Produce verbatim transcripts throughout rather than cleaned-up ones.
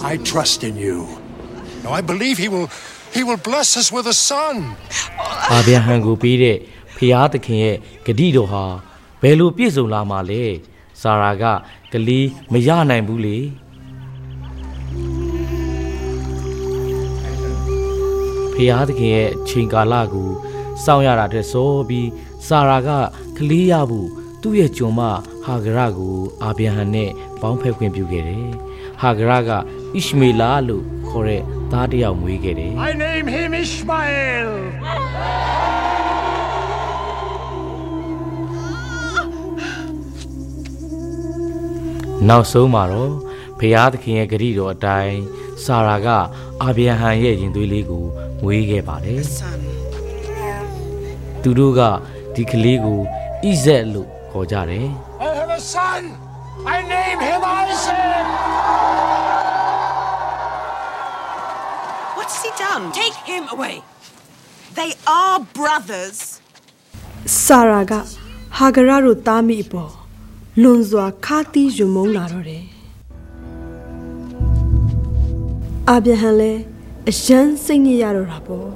I trust in you. Now I believe he will he will bless us with a son. အာဗြဟံကိုပေးတဲ့ဖျားသခင်ရဲ့ဂတိတော်ဟာဘယ်လိုပြည့်စုံလာမှာလဲဆာရာကကလေးမရနိုင်ဘူးလေဖျားသခင်ရဲ့ချိန်ကာလကိုစောင့်ရတာတဲ့ဆိုပြီးဆာရာကကလေးရဖို့သူ့ရဲ့ကျွန်မဟာဂရကိုအာဗြဟံနဲ့ပေါင်းဖက်ခွင့်ပြုခဲ့တယ်ဟာဂရကဣရှမေလလို့ခေါ်တဲ့သားတစ်ယောက်မွေးခဲ့တယ် I name him Ishmael. နောက်ဆုံးမှာတော့ဖျားသခင်ရဲ့ဂရုတော်အတိုင်းဆာရာကအာဗြဟံရဲ့ရင်သွေးလေးကိုမွေးခဲ့ပါတယ်သူတို့ကဒီကလေးကိုဣဇက်လို့ခေါ်ကြတယ် I have a son. I name him Isaac. What's he done? Take him away. They are brothers. ဆာရာကဟာဂရတို့သားမိအပေါ်လွန်စွာခါတီးယွံမုန်းလာတော့တယ်အာဗြဟံလည်းအယမ်းစိတ်ညစ်ရတော့တာပေါ့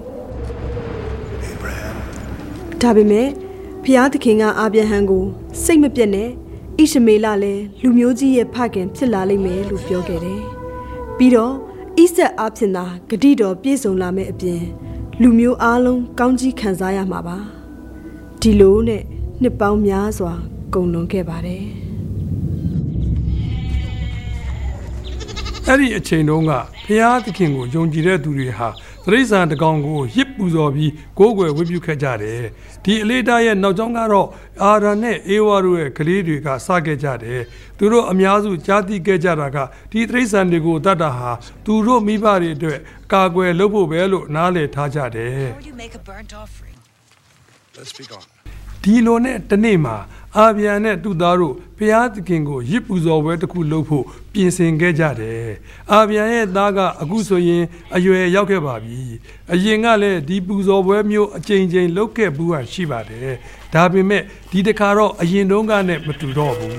ဒါပေမဲ့ဖျားသခင်ကအာဗြဟံကိုစိတ်မပြတ်နဲ့ဣရှမေလလည်းလူမျိုးကြီးရဲ့ဖခင်ဖြစ်လာလိမ့်မယ်လို့ပြောခဲ့တယ်ပြီးတော့ဣဆက်အားဖြင့်သာဂတိတော်ပြည့်စုံလာမယ့်အပြင်လူမျိုးအားလုံးကောင်းကြီးခံစားရမှာပါဒီလိုနဲ့နှစ်ပေါင်းများစွာကုန်လွန်ခဲ့ပါတယ်အဲ့ဒီအချိန်တုန်းကဖျားသခင်ကိုယုံကြည်တဲ့သူတွေဟာသရိษံတကောင်ကိုရစ်ပူဇော်ပြီးကိုးကွယ်ဝတ်ပြုခဲ့ကြတယ်ဒီအလေးထားရဲ့နောက်ကျောင်းကတော့အာရန်နဲ့အေဝါတို့ရဲ့ကလေးတွေကစခဲ့ကြတယ်သူတို့အများစုကြားသိခဲ့ကြတာကဒီသရိษံတွေကိုတတ်တာဟာသူတို့မိဘတွေအတွက်ကာကွယ်လုပ်ဖို့ပဲလို့နားလည်ထားကြတယ်ဒီလိုနဲ့တနေ့မှာအာဗြဟံနဲ့သူ့သားတို့ဘုရားသခင်ကိုရစ်ပူဇော်ပွဲတစ်ခုလုပ်ဖို့ပြင်ဆင်ခဲ့ကြတယ်။အာဗြဟံရဲ့သားကအခုဆိုရင်အရွယ်ရောက်ခဲ့ပါပြီ။အရင်ကလည်းဒီပူဇော်ပွဲမျိုးအကြိမ်ကြိမ်လုပ်ခဲ့ဘူးဟာရှိပါတယ်။ဒါပေမဲ့ဒီတစ်ခါတော့အရင်တုန်းကနဲ့မတူတော့ဘူး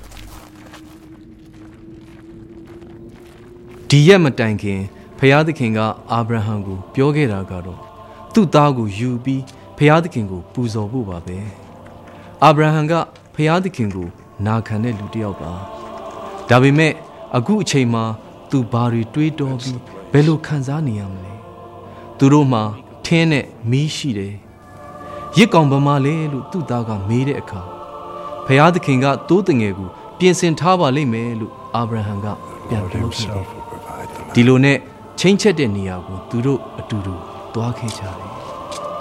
။ဒီရက်မတိုင်ခင်ဘုရားသခင်ကအာဗြဟံကိုပြောခဲ့တာကတော့သူ့သားကိုယူပြီးဘုရားသခင်ကိုပူဇော်ဖို့ပါပဲ။အာဗြဟံကဖျားသခင်ကိုနာခံတဲ့လူတစ်ယောက်ပါဒါပေမဲ့အခုအချိန်မှာသူဘာတွေတွေးတောပြီးဘယ်လိုခံစားနေရမလဲသူတို့မှာထင်းနဲ့မီးရှိတယ်ရစ်ကောင်ဗမာလေလို့သူ့သားကမေးတဲ့အခါဖျားသခင်ကတိုးတငယ်ကိုပြင်ဆင်ထားပါလိမ့်မယ်လို့အာဗြဟံကပြန်ပြောခဲ့တယ်ဒီလိုနဲ့ချင်းချက်တဲ့နေရာကိုသူတို့အတူတူသွားခဲ့ကြတယ်